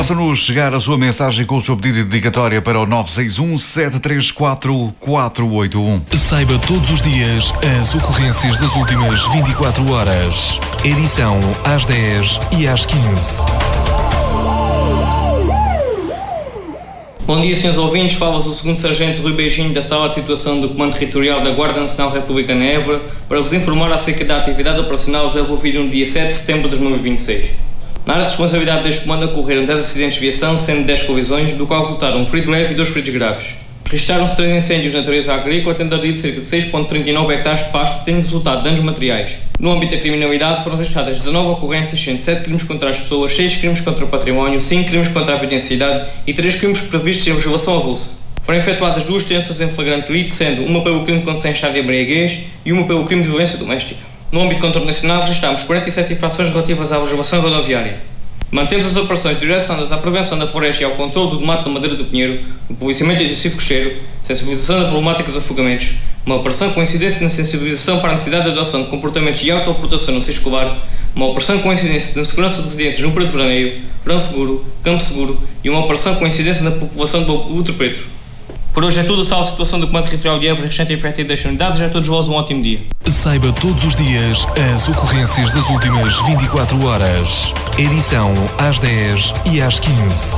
Faça-nos chegar a sua mensagem com o seu pedido de dedicatória para o 961-734-481. Saiba todos os dias as ocorrências das últimas 24 horas. Edição às 10 e às 15. Bom dia, senhores ouvintes. Fala-vos o 2º Sargento Rui Beijinho da Sala de Situação do Comando Territorial da Guarda Nacional Republicana de Évora para vos informar acerca da atividade operacional desenvolvida no dia 7 de setembro de 2026. Na área de responsabilidade deste comando ocorreram 10 acidentes de viação, sendo 10 colisões, do qual resultaram um ferido leve e 2 feridos graves. Registaram-se 3 incêndios de natureza agrícola, tendo ardido cerca de 6,39 hectares de pasto, tendo resultado danos materiais. No âmbito da criminalidade foram registradas 19 ocorrências, sendo 7 crimes contra as pessoas, 6 crimes contra o património, 5 crimes contra a evidencialidade e 3 crimes previstos em legislação avulsa. Foram efetuadas 2 detenções em flagrante delito, sendo uma pelo crime de condução em estado de embriaguez e uma pelo crime de violência doméstica. No âmbito controle nacional registramos 47 infrações relativas à legislação rodoviária. Mantemos as operações direcionadas à prevenção da floresta e ao controle do mato da madeira do pinheiro, o policiamento intensivo costeiro, sensibilização da problemática dos afogamentos, uma operação com incidência na sensibilização para a necessidade de adoção de comportamentos de autoproteção no seio escolar, uma operação com incidência na segurança de residências no período de veraneio, verão seguro, campo seguro e uma operação com incidência na população do Outro Preto. Por hoje é tudo. Sala de Situação do Comando Territorial de Évora, restante efetivo das unidades. Já a todos vós um ótimo dia. Saiba todos os dias as ocorrências das últimas 24 horas. Edição às 10 e às 15.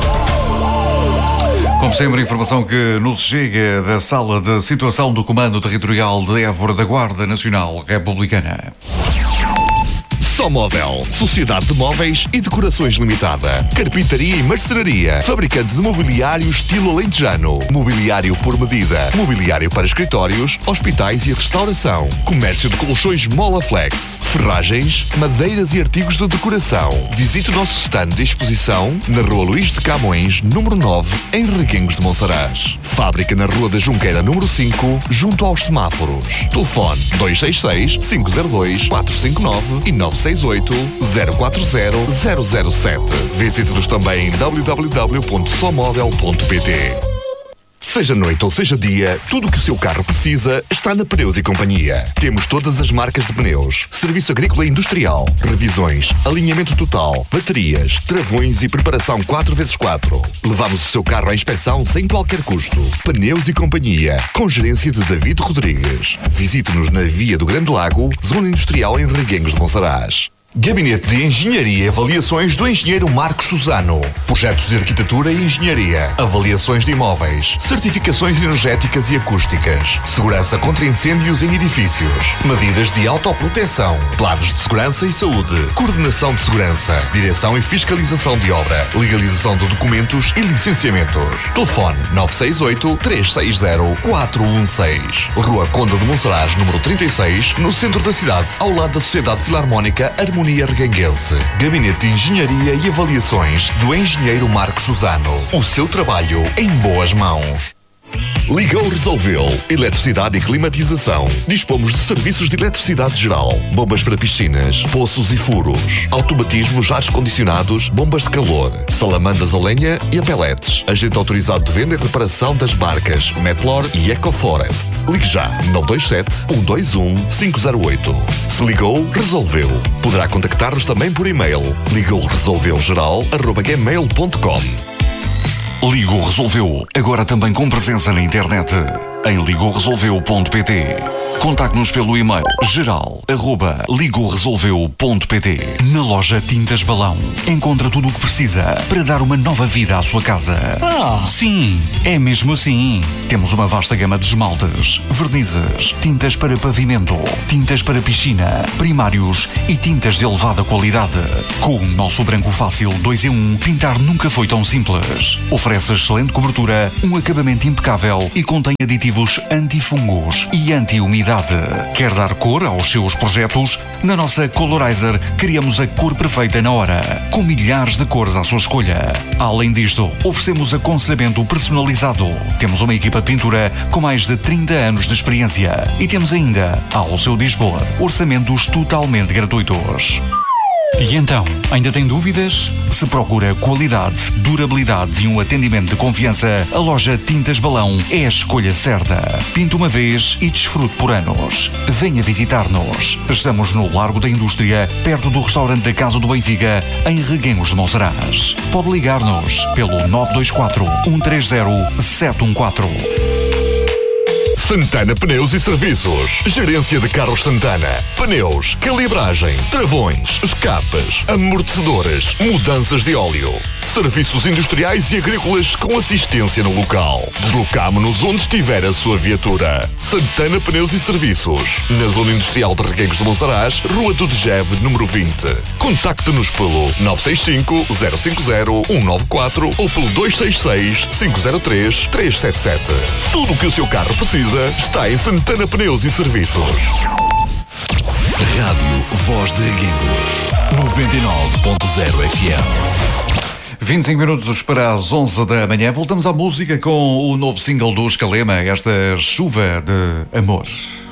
Como sempre, informação que nos chega da Sala de Situação do Comando Territorial de Évora da Guarda Nacional Republicana. Somóvel, Sociedade de Móveis e Decorações Limitada. Carpintaria e marcenaria. Fabricante de mobiliário estilo alentejano. Mobiliário por medida. Mobiliário para escritórios, hospitais e restauração. Comércio de colchões Molaflex. Ferragens, madeiras e artigos de decoração. Visite o nosso stand de exposição na Rua Luís de Camões, número 9, em Reguengos de Monsaraz. Fábrica na Rua da Junqueira, número 5, junto aos semáforos. Telefone 266-502-459 e 968-040-007. Visite-nos também em www.somodel.pt. Seja noite ou seja dia, tudo o que o seu carro precisa está na Pneus e Companhia. Temos todas as marcas de pneus, serviço agrícola e industrial, revisões, alinhamento total, baterias, travões e preparação 4x4. Levamos o seu carro à inspeção sem qualquer custo. Pneus e Companhia, com gerência de David Rodrigues. Visite-nos na Via do Grande Lago, Zona Industrial em Reguengos de Monsaraz. Gabinete de Engenharia e Avaliações do Engenheiro Marcos Suzano. Projetos de Arquitetura e Engenharia. Avaliações de imóveis. Certificações energéticas e acústicas. Segurança contra incêndios em edifícios. Medidas de autoproteção. Planos de segurança e saúde. Coordenação de segurança. Direção e fiscalização de obra. Legalização de documentos e licenciamentos. Telefone 968-360-416. Rua Conde de Monsaraz, número 36, no centro da cidade, ao lado da Sociedade Filarmónica Harmonia Reguenguense. Gabinete de Engenharia e Avaliações do Engenheiro Marcos Suzano. O seu trabalho em boas mãos. Ligou Resolveu. Eletricidade e climatização. Dispomos de serviços de eletricidade geral, bombas para piscinas, poços e furos, automatismos, ares condicionados, bombas de calor, salamandas a lenha e a pellets. Agente autorizado de venda e reparação das marcas Metlor e EcoForest. Ligue já 927-121-508. Se ligou, resolveu. Poderá contactar-nos também por e-mail. ligouresolveugeral@gmail.com. Ligou Resolveu, agora também com presença na internet, em ligouresolveu.pt. Contacte-nos pelo e-mail geral@ligouresolveu.pt. Na loja Tintas Balão, encontra tudo o que precisa para dar uma nova vida à sua casa. Sim, é mesmo assim. Temos uma vasta gama de esmaltes, vernizes, tintas para pavimento, tintas para piscina, primários e tintas de elevada qualidade. Com o nosso branco fácil 2 em 1, pintar nunca foi tão simples. Oferece excelente cobertura, um acabamento impecável e contém aditivos antifungos e anti-umidade. Quer dar cor aos seus projetos? Na nossa Colorizer criamos a cor perfeita na hora, com milhares de cores à sua escolha. Além disto, oferecemos aconselhamento personalizado. Temos uma equipa de pintura com mais de 30 anos de experiência e temos ainda, ao seu dispor, orçamentos totalmente gratuitos. E então, ainda tem dúvidas? Se procura qualidade, durabilidade e um atendimento de confiança, a loja Tintas Balão é a escolha certa. Pinte uma vez e desfrute por anos. Venha visitar-nos. Estamos no Largo da Indústria, perto do restaurante da Casa do Benfica, em Reguengos de Monsaraz. Pode ligar-nos pelo 924 130 714. Santana Pneus e Serviços. Gerência de carros Santana. Pneus, calibragem, travões, escapas, amortecedores, mudanças de óleo. Serviços industriais e agrícolas com assistência no local. Deslocamo-nos onde estiver a sua viatura. Santana Pneus e Serviços. Na Zona Industrial de Reguengos de Monsaraz, Rua do Degebe, número 20. Contacte-nos pelo 965 050 194 ou pelo 266 503 377. Tudo o que o seu carro precisa está em Santana Pneus e Serviços. Rádio Voz de Reguengos 99.0 FM. 25 minutos para as 11 da manhã. Voltamos à música com o novo single do Escalema, esta chuva de amor.